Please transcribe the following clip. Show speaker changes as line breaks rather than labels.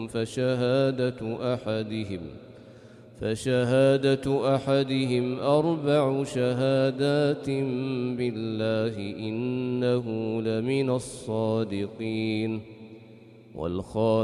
فشهادة أحدهم 4 شهادات بالله إنه لمن الصادقين